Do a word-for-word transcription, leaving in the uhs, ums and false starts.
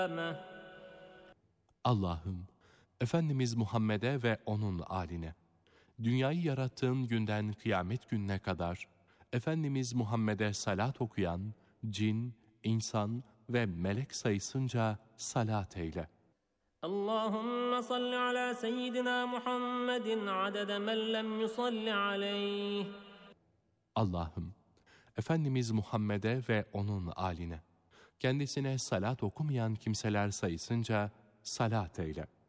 Allah'ım, Efendimiz Muhammed'e ve onun âline, dünyayı yarattığın günden kıyamet gününe kadar Efendimiz Muhammed'e salat okuyan cin, insan ve melek sayısınca salat eyle. Allahümme salli ala seyyidina Muhammedin adede men lem yusalli aleyh. Allah'ım, Efendimiz Muhammed'e ve onun âline, kendisine salat okumayan kimseler sayısınca salat eyle.